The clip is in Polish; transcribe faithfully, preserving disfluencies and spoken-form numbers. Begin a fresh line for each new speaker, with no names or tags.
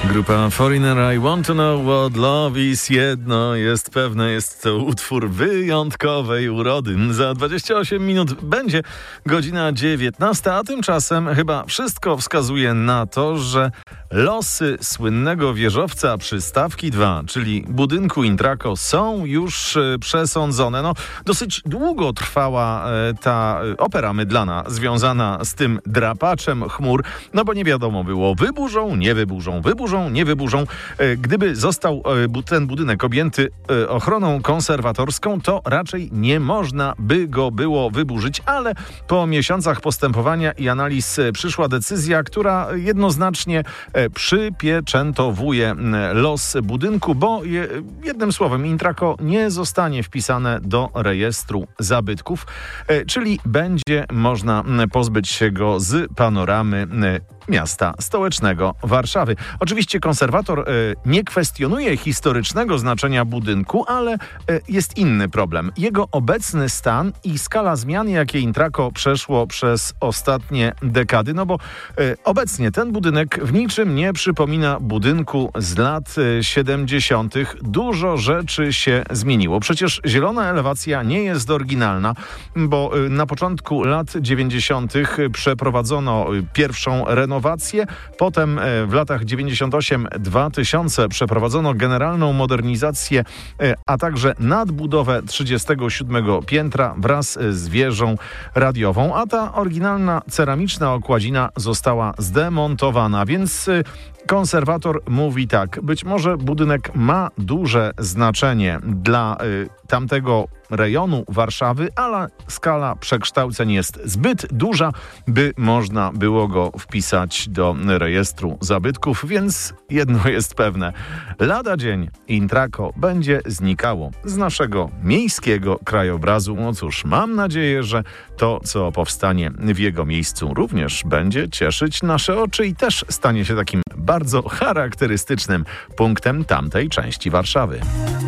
Grupa Foreigner, I want to know what love is. Jedno jest pewne, jest to utwór wyjątkowej urody. Za dwadzieścia osiem minut będzie godzina dziewiętnasta, a tymczasem chyba wszystko wskazuje na to, że losy słynnego wieżowca przy Stawki dwa, czyli budynku Intraco, są już przesądzone. No, dosyć długo trwała ta opera mydlana związana z tym drapaczem chmur, no bo nie wiadomo było, wyburzą, nie wyburzą, wyburzą, nie wyburzą. Gdyby został ten budynek objęty ochroną konserwatorską, to raczej nie można by go było wyburzyć, ale po miesiącach postępowania i analiz przyszła decyzja, która jednoznacznie przypieczętowuje los budynku, bo je, jednym słowem Intraco nie zostanie wpisane do rejestru zabytków, czyli będzie można pozbyć się go z panoramy miasta stołecznego Warszawy. Oczywiście konserwator e, nie kwestionuje historycznego znaczenia budynku, ale e, jest inny problem. Jego obecny stan i skala zmian, jakie Intraco przeszło przez ostatnie dekady, no bo e, obecnie ten budynek w niczym nie przypomina budynku z lat e, siedemdziesiątych. Dużo rzeczy się zmieniło. Przecież zielona elewacja nie jest oryginalna, bo e, na początku lat dziewięćdziesiątych przeprowadzono e, pierwszą renowację. Potem w latach dziewięćdziesiątym ósmym do dwa tysiącego przeprowadzono generalną modernizację, a także nadbudowę trzydziestego siódmego piętra wraz z wieżą radiową, a ta oryginalna ceramiczna okładzina została zdemontowana, więc konserwator mówi tak: być może budynek ma duże znaczenie dla y, tamtego rejonu Warszawy, ale skala przekształceń jest zbyt duża, by można było go wpisać do rejestru zabytków, więc jedno jest pewne. Lada dzień Intraco będzie znikało z naszego miejskiego krajobrazu. No cóż, mam nadzieję, że to, co powstanie w jego miejscu, również będzie cieszyć nasze oczy i też stanie się takim bardzo charakterystycznym punktem tamtej części Warszawy.